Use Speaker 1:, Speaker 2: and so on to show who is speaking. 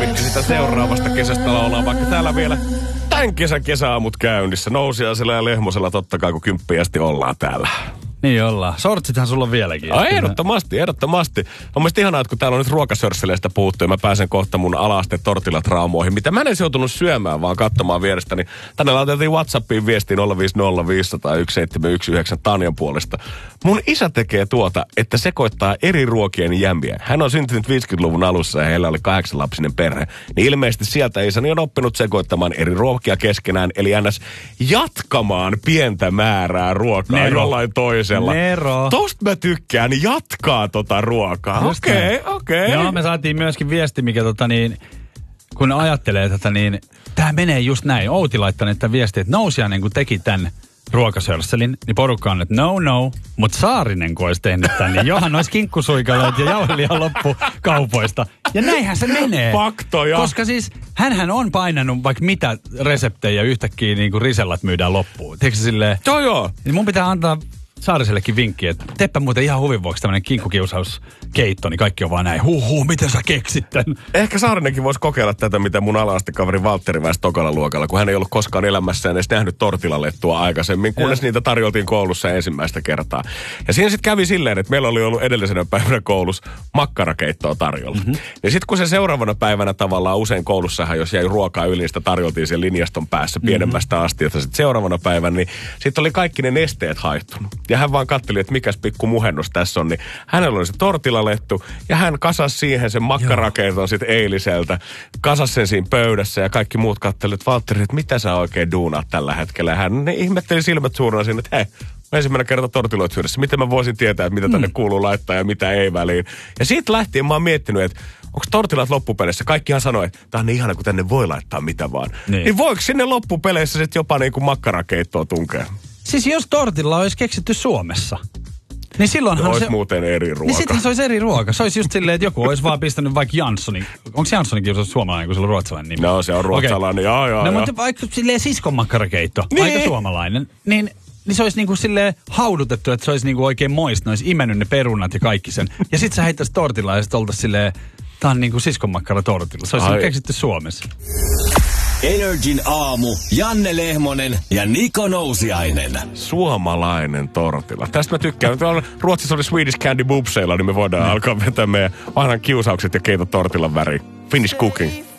Speaker 1: hetki sitä seuraavasta kesästä laulaa, vaikka täällä vielä tämän kesän kesäaamut käynnissä. Nousiaisella ja Lehmosella totta kai, kun 10 asti ollaan täällä.
Speaker 2: Niin ollaan. Sortsithan sulla on vieläkin.
Speaker 1: Ehdottomasti. On mielestäni ihanaa, että kun täällä on nyt ruokasörsseleistä puhuttu ja mä pääsen kohta mun ala-aste tortilatraumoihin, mitä mä en edes joutunut syömään, vaan katsomaan vierestä, niin tänne laitettiin WhatsAppiin viestiin 050501719 Tanjan puolesta. Mun isä tekee tuota, että sekoittaa eri ruokien jämmiä. Hän on syntynyt 50-luvun alussa ja heillä oli 8-lapsinen perhe. Niin ilmeisesti sieltä isäni on oppinut sekoittamaan eri ruokia keskenään, eli ns. Jatkamaan pientä määrää ruokaa jollain toisella.
Speaker 2: Nero.
Speaker 1: Tosta mä tykkään, jatkaa tota ruokaa. Okei.
Speaker 2: Joo, me saatiin myöskin viesti, mikä kun ajattelee tätä, niin tää menee just näin. Outi laittanut tämän viesti, että Nousiainen kun teki tän ruokasörsselin, niin porukka on, että no, mutta Saarinen kun olisi tehnyt tän, niin johan olisi kinkkusuikaloit ja jauhelihan loppu kaupoista. Ja näinhän se menee.
Speaker 1: Faktoja.
Speaker 2: Koska siis hänhän on painanut vaikka mitä reseptejä yhtäkkiä niin kuin risellat myydään loppuun. Tiedätkö silleen?
Speaker 1: Joo.
Speaker 2: Niin mun pitää antaa Saarisellekin vinkki, että teppä muuten ihan huvin vuoksi tämmönen kinkkukiusauskeitto, niin kaikki on vaan näin, miten sä keksit tän?
Speaker 1: Ehkä Saarinenkin voisi kokeilla tätä, mitä mun ala-astekaveri Valtteri väisi tokalla luokalla, kun hän ei ollut koskaan elämässään edes nähnyt tortilalettua aikaisemmin, kunnes niitä tarjoltiin koulussa ensimmäistä kertaa. Ja siinä sitten kävi silleen, että meillä oli ollut edellisenä päivänä koulussa makkarakeittoa tarjolla. Mm-hmm. Ja sitten kun se seuraavana päivänä tavallaan usein koulussahan, jos jäi ruokaa yli, niin sitä tarjoltiin siellä linjaston päässä pienemmästä asti, että sitten seuraavana päivänä, niin sitten oli kaikki ne nesteet haihtunut. Ja hän vaan katteli, että mikäs pikku muhennus tässä on, niin hänellä oli se tortilalettu ja hän kasasi siihen sen makkarakeiton sitten eiliseltä. Kasasi sen siinä pöydässä ja kaikki muut kattelivat, että Valtteri, että mitä sä oikein duunaat tällä hetkellä. Ja hän ihmetteli silmät suurena siinä, että hei, ensimmäinen kerta tortiloit syödessä. Miten mä voisin tietää, että mitä tänne kuuluu laittaa ja mitä ei väliin. Ja siitä lähtien mä oon miettinyt, että onko tortilat loppupeleissä? Kaikkihan sanoi, että tää on niin ihana, kun tänne voi laittaa mitä vaan. Niin voiko sinne loppupeleissä sitten jopa niin kuin makkarakeittoa tunkea?
Speaker 2: Siis jos tortilla olisi keksitty Suomessa, niin silloinhan
Speaker 1: olisi muuten eri ruoka.
Speaker 2: Niin sitten se olisi eri ruoka. Se olisi just silleen, että joku olisi vaan pistänyt vaikka Janssonin. Onko Janssonikin suomalainen, kun se on ruotsalainen nimi?
Speaker 1: No se on ruotsalainen, joo.
Speaker 2: No mutta vaikka silleen siskon makkarakeitto, aika suomalainen, niin se olisi niinku silleen haudutettu, että se olisi niinku oikein moista. Ne olisi imennyt ne perunat ja kaikki sen. Ja sit sä heittäisit tortilla ja sit oltaisiin silleen, tää on niinku siskonmakkara tortilla. Se olisi keksitty Suomessa.
Speaker 3: Energin aamu, Janne Lehmonen ja Niko Nousiainen.
Speaker 1: Suomalainen tortilla. Tästä mä tykkään. Ruotsissa oli Swedish Candy Boobseilla, niin me voidaan alkaa vetää meidän vanhan kiusaukset ja keito tortillan väriin. Finnish cooking.